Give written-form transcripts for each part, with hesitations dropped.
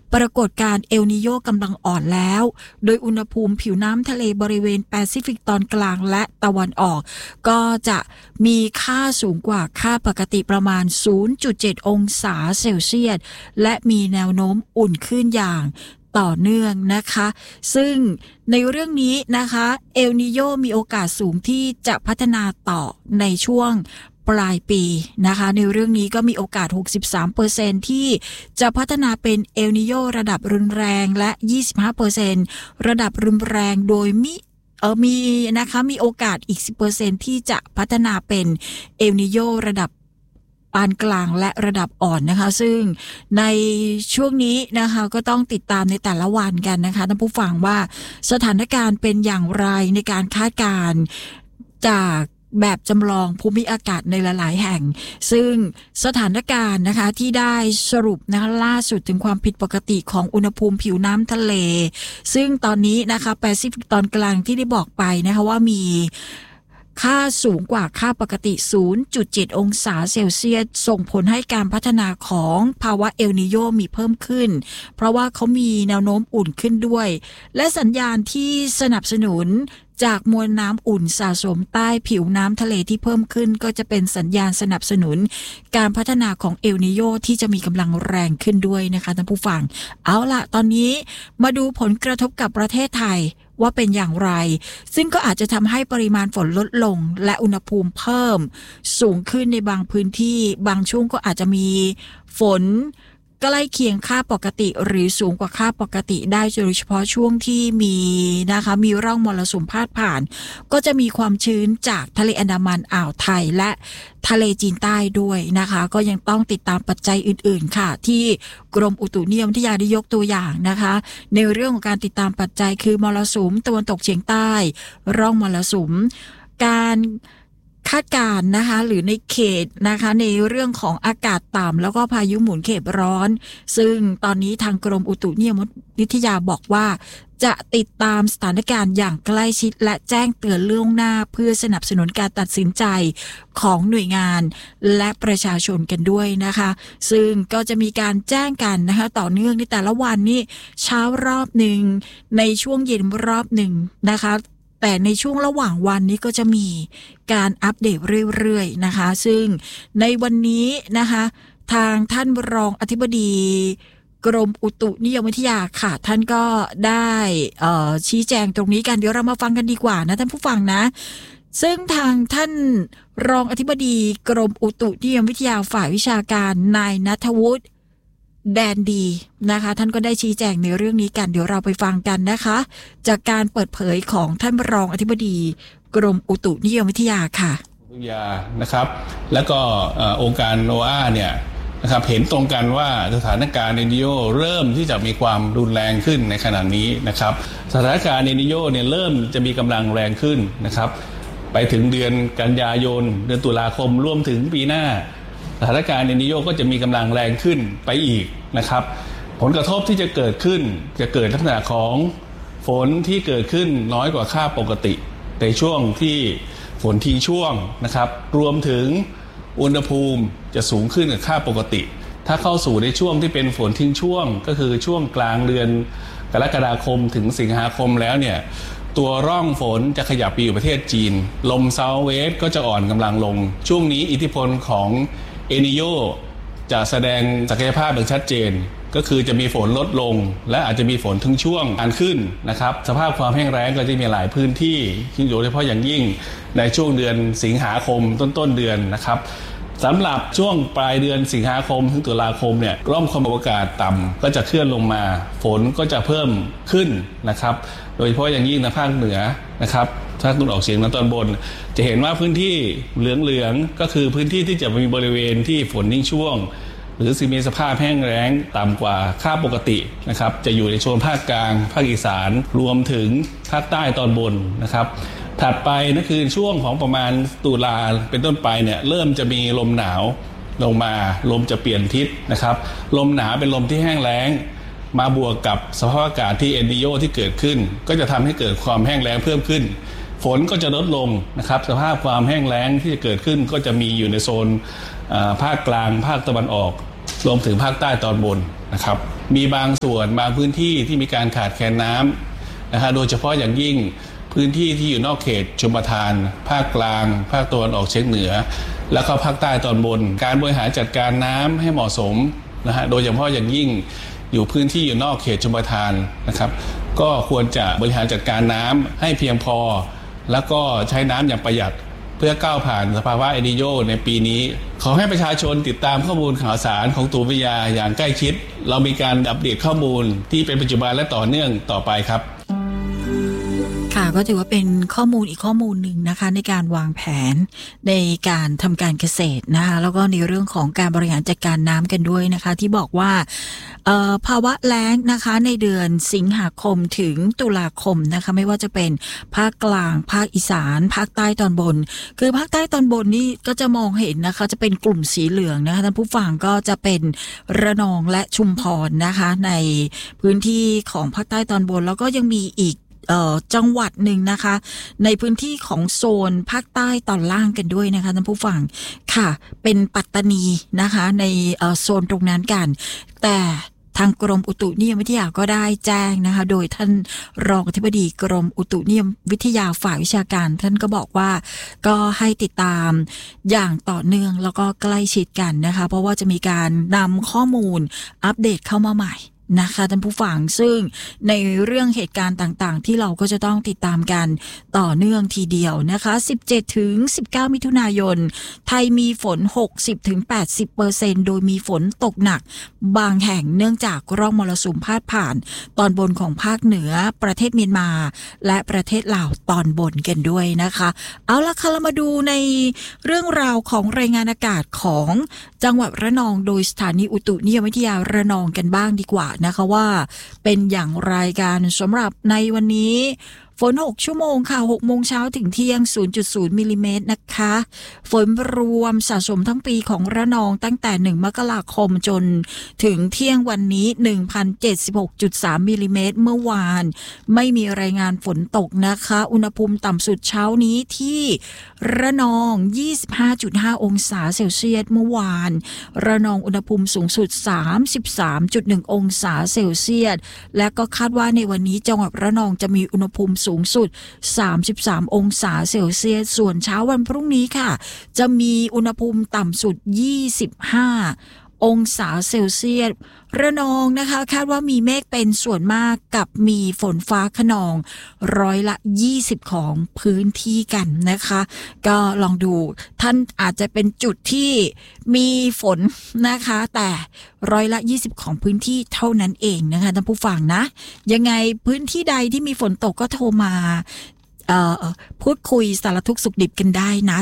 ปรากฏการณ์เอลนีโญกำลังอ่อนแล้วโดยอุณหภูมิผิวน้ำทะเลบริเวณแปซิฟิกตอนกลางและตะวันออกก็จะมีค่าสูงกว่าค่าปกติประมาณ 0.7 องศาเซลเซียสและมีแนวโน้มอุ่นขึ้นอย่างต่อเนื่องนะคะซึ่งในเรื่องนี้นะคะเอลนีโญมีโอกาสสูงที่จะพัฒนาต่อในช่วงปลายปีนะคะในเรื่องนี้ก็มีโอกาส 63% ที่จะพัฒนาเป็นเอลนีโญระดับรุนแรงและ 25% ระดับรุนแรงโดยมีนะคะมีโอกาสอีก 10% ที่จะพัฒนาเป็นเอลนีโญระดับปานกลางและระดับอ่อนนะคะซึ่งในช่วงนี้นะคะก็ต้องติดตามในแต่ละวันกันนะคะท่านผู้ฟังว่าสถานการณ์เป็นอย่างไรในการคาดการณ์จากแบบจำลองภูมิอากาศในหลายๆแห่งซึ่งสถานการณ์นะคะที่ได้สรุปนะคะล่าสุดถึงความผิดปกติของอุณหภูมิผิวน้ำทะเลซึ่งตอนนี้นะคะแปซิฟิกตอนกลางที่ได้บอกไปนะคะว่ามีค่าสูงกว่าค่าปกติ 0.7 องศาเซลเซียสส่งผลให้การพัฒนาของภาวะเอลนีโญมีเพิ่มขึ้นเพราะว่าเขามีแนวโน้มอุ่นขึ้นด้วยและสัญญาณที่สนับสนุนจากมวลน้ำอุ่นสะสมใต้ผิวน้ำทะเลที่เพิ่มขึ้นก็จะเป็นสัญญาณสนับสนุนการพัฒนาของเอลนีโญที่จะมีกำลังแรงขึ้นด้วยนะคะท่านผู้ฟังเอาล่ะตอนนี้มาดูผลกระทบกับประเทศไทยว่าเป็นอย่างไรซึ่งก็อาจจะทำให้ปริมาณฝนลดลงและอุณหภูมิเพิ่มสูงขึ้นในบางพื้นที่บางช่วงก็อาจจะมีฝนใกล้เคียงค่าปกติหรือสูงกว่าค่าปกติได้โดยเฉพาะช่วงที่มีร่องมรสุมพาดผ่านก็จะมีความชื้นจากทะเลอันดามันอ่าวไทยและทะเลจีนใต้ด้วยนะคะก็ยังต้องติดตามปัจจัยอื่นๆค่ะที่กรมอุตุนิยมวิทยาได้ยกตัวอย่างนะคะในเรื่องของการติดตามปัจจัยคือมรสุมตะวันตกเฉียงใต้ร่องมรสุมการคาดการณ์นะคะหรือในเขตนะคะในเรื่องของอากาศต่ำแล้วก็พายุหมุนเขตร้อนซึ่งตอนนี้ทางกรมอุตุนิยมวิทยาบอกว่าจะติดตามสถานการณ์อย่างใกล้ชิดและแจ้งเตือนล่วงหน้าเพื่อสนับสนุนการตัดสินใจของหน่วยงานและประชาชนกันด้วยนะคะซึ่งก็จะมีการแจ้งกันนะคะต่อเนื่องในแต่ละวันนี้เช้ารอบหนึ่งในช่วงเย็นรอบหนึ่งนะคะแต่ในช่วงระหว่างวันนี้ก็จะมีการอัปเดตเรื่อยๆนะคะซึ่งในวันนี้นะคะทางท่านรองอธิบดีกรมอุตุนิยมวิทยาค่ะท่านก็ได้ชี้แจงตรงนี้กันเดี๋ยวเรามาฟังกันดีกว่านะท่านผู้ฟังนะซึ่งทางท่านรองอธิบดีกรมอุตุนิยมวิทยาฝ่ายวิชาการนายณัฐวุฒิแดนดีนะคะท่านก็ได้ชี้แจงในเรื่องนี้กันเดี๋ยวเราไปฟังกันนะคะจากการเปิดเผยของท่านรองอธิบดีกรมอุตุนิยมวิทยาค่ะวิทยานะครับแล้วก็องค์การโนอาเนี่ยนะครับเห็นตรงกันว่าสถานการณ์เอลนีโญเริ่มที่จะมีความรุนแรงขึ้นในขณะนี้นะครับสถานการณ์เอลนีโญเนี่ยเริ่มจะมีกำลังแรงขึ้นนะครับไปถึงเดือนกันยายนเดือนตุลาคมรวมถึงปีหน้าสถานการณ์เอลนีโญก็จะมีกำลังแรงขึ้นไปอีกนะครับผลกระทบที่จะเกิดขึ้นจะเกิดลักษณะของฝนที่เกิดขึ้นน้อยกว่าค่าปกติในช่วงที่ฝนทิ้งช่วงนะครับรวมถึงอุณหภูมิจะสูงขึ้นกับค่าปกติถ้าเข้าสู่ในช่วงที่เป็นฝนทิ้งช่วงก็คือช่วงกลางเดือนกรกฎาคมถึงสิงหาคมแล้วเนี่ยตัวร่องฝนจะขยับไปอยู่ประเทศจีนลมเซาท์เวสก็จะอ่อนกำลังลงช่วงนี้อิทธิพลของเอลนีโญจะแสดงศักยภาพอย่างชัดเจนก็คือจะมีฝนลดลงและอาจจะมีฝนทิ้งช่วงการขึ้นนะครับสภาพความแห้งแล้งก็จะมีหลายพื้นที่โดยเฉพาะอย่างยิ่งในช่วงเดือนสิงหาคมต้นเดือนนะครับสำหรับช่วงปลายเดือนสิงหาคมถึงตุลาคมเนี่ยร่องความกดอากาศต่ำก็จะเคลื่อนลงมาฝนก็จะเพิ่มขึ้นนะครับโดยเฉพาะอย่างยิ่งในภาคเหนือนะครับภาคตะวันออกเฉียงเหนือตอนบนจะเห็นว่าพื้นที่เหลืองๆก็คือพื้นที่ที่จะมีบริเวณที่ฝนทิ้งช่วงหรือมีสภาพแห้งแล้งต่ำกว่าค่าปกตินะครับจะอยู่ในโซนภาคกลางภาคอีสานรวมถึงภาคใต้ตอนบนนะครับถัดไปนั่นคือช่วงของประมาณตุลาเป็นต้นไปเนี่ยเริ่มจะมีลมหนาวลงมาลมจะเปลี่ยนทิศนะครับลมหนาวเป็นลมที่แห้งแล้งมาบวกกับสภาพอากาศที่เอลนีโญที่เกิดขึ้นก็จะทำให้เกิดความแห้งแล้งเพิ่มขึ้นฝนก็จะลดลงนะครับสภาพความแห้งแล้งที่จะเกิดขึ้นก็จะมีอยู่ในโซนภาคกลางภาคตะวันออกรวมถึงภาคใต้ตอนบนนะครับมีบางส่วนบางพื้นที่ที่มีการขาดแคลนน้ำนะฮะโดยเฉพาะอย่างยิ่งพื้นที่ที่อยู่นอกเขตชลประทานภาคกลางภาคตะวันออกเฉียงเหนือแล้วก็ภาคใต้ตอนบนการบริหารจัดการน้ำให้เหมาะสมนะฮะโดยเฉพาะอย่างยิ่งอยู่พื้นที่อยู่นอกเขตชลประทานนะครับก็ควรจะบริหารจัดการน้ำให้เพียงพอแล้วก็ใช้น้ำอย่างประหยัดเพื่อก้าวผ่านสภาวะเอลนีโญในปีนี้ขอให้ประชาชนติดตามข้อมูลข่าวสารของกรมวิทยาอย่างใกล้ชิดเรามีการอัปเดตข้อมูลที่เป็นปัจจุบันและต่อเนื่องต่อไปครับค่ะก็ถือว่าเป็นข้อมูลอีกข้อมูลหนึ่งนะคะในการวางแผนในการทำการเกษตรนะคะแล้วก็ในเรื่องของการบริหารจัดการน้ำกันด้วยนะคะที่บอกว่าภาวะแล้งนะคะในเดือนสิงหาคมถึงตุลาคมนะคะไม่ว่าจะเป็นภาคกลางภาคอีสานภาคใต้ตอนบนคือภาคใต้ตอนบนนี่ก็จะมองเห็นนะคะจะเป็นกลุ่มสีเหลืองนะคะท่านผู้ฟังก็จะเป็นระนองและชุมพรนะคะในพื้นที่ของภาคใต้ตอนบนแล้วก็ยังมีอีกจังหวัดหนึ่งนะคะในพื้นที่ของโซนภาคใต้ตอนล่างกันด้วยนะคะท่านผู้ฟังค่ะเป็นปัตตานีนะคะในโซนตรงนั้นกันแต่ทางกรมอุตุนิยมวิทยาก็ได้แจ้งนะคะโดยท่านรองอธิบดีกรมอุตุนิยมวิทยาฝ่ายวิชาการท่านก็บอกว่าก็ให้ติดตามอย่างต่อเนื่องแล้วก็ใกล้ชิดกันนะคะเพราะว่าจะมีการนำข้อมูลอัปเดตเข้ามาใหม่นะคะท่านผู้ฟังซึ่งในเรื่องเหตุการณ์ต่างๆที่เราก็จะต้องติดตามกันต่อเนื่องทีเดียวนะคะ17ถึง19มิถุนายนไทยมีฝน 60-80% โดยมีฝนตกหนักบางแห่งเนื่องจากร่องมรสุมพาดผ่านตอนบนของภาคเหนือประเทศเมียนมาและประเทศลาวตอนบนกันด้วยนะคะเอาละค่ะเรามาดูในเรื่องราวของรายงานอากาศของจังหวัดระนองโดยสถานีอุตุนิยมวิทยาระนองกันบ้างดีกว่านะคะว่าเป็นอย่างไรกันสำหรับในวันนี้ฝน6ชั่วโมงค่ะ6โมงเช้าถึงเที่ยง 0.0 มิลลิเมตรนะคะฝนรวมสะสมทั้งปีของระนองตั้งแต่1มกราคมจนถึงเที่ยงวันนี้ 1,076.3 มิลลิเมตรเมื่อวานไม่มีรายงานฝนตกนะคะอุณหภูมิต่ำสุดเช้านี้ที่ระนอง 25.5 องศาเซลเซียสเมื่อวานระนองอุณหภูมิสูงสุด 33.1 องศาเซลเซียสและก็คาดว่าในวันนี้จังหวัดระนองจะมีอุณหภูมิสูงสุด33องศาเซลเซียสส่วนเช้าวันพรุ่งนี้ค่ะจะมีอุณหภูมิต่ำสุด25องศาเซลเซียสระนองนะคะคาดว่ามีเมฆเป็นส่วนมากกับมีฝนฟ้าคะนอง20%ของพื้นที่กันนะคะก็ลองดูท่านอาจจะเป็นจุดที่มีฝนนะคะแต่20%ของพื้นที่เท่านั้นเองนะคะท่านผู้ฟังนะยังไงพื้นที่ใดที่มีฝนตกก็โทรมาพูดคุยสารทุกข์สุขดิบกันได้นะ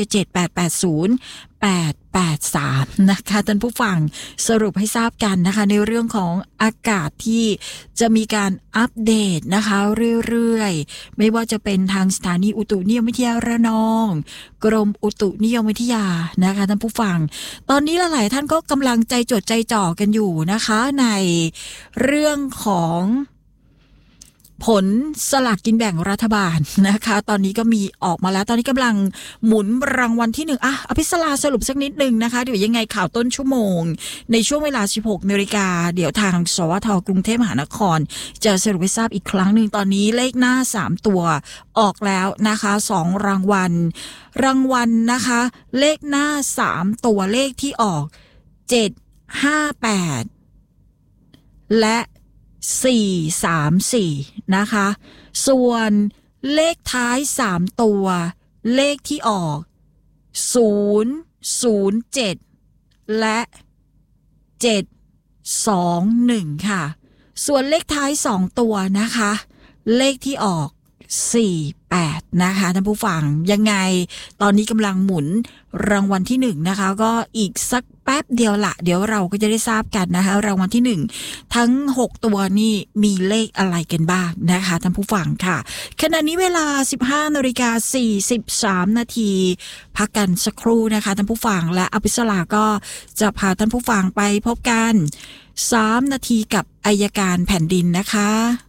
077-880-883นะคะท่านผู้ฟังสรุปให้ทราบกันนะคะในเรื่องของอากาศที่จะมีการอัปเดตนะคะเรื่อยๆไม่ว่าจะเป็นทางสถานีอุตุนิยมวิทยาระนองกรมอุตุนิยมวิทยานะคะท่านผู้ฟังตอนนี้หลายๆท่านก็กำลังใจจดใจจ่อกันอยู่นะคะในเรื่องของผลสลากกินแบ่งรัฐบาลนะคะตอนนี้ก็มีออกมาแล้วตอนนี้กำลังหมุนรางวัลที่1อภิสราสรุปสักนิดนึงนะคะเดี๋ยวยังไงข่าวต้นชั่วโมงในช่วงเวลา 16 น.เดี๋ยวทางสวท.กรุงเทพมหานครจะสรุปให้ทราบอีกครั้งนึงตอนนี้เลขหน้า3ตัวออกแล้วนะคะ2รางวัลนะคะเลขหน้า3ตัวเลขที่ออก758และ434นะคะส่วนเลขท้าย3ตัวเลขที่ออก007และ721ค่ะส่วนเลขท้าย2ตัวนะคะเลขที่ออก48นะคะท่านผู้ฟังยังไงตอนนี้กำลังหมุนรางวัลที่1นะคะก็อีกสักแป๊บเดียวละเดี๋ยวเราก็จะได้ทราบกันนะคะรางวัลที่1ทั้ง6ตัวนี่มีเลขอะไรกันบ้างนะคะท่านผู้ฟังค่ะขณะนี้เวลา 15:43 นาทีพักกันสักครู่นะคะท่านผู้ฟังและอภิสราก็จะพาท่านผู้ฟังไปพบกัน3นาทีกับอัยการแผ่นดินนะคะ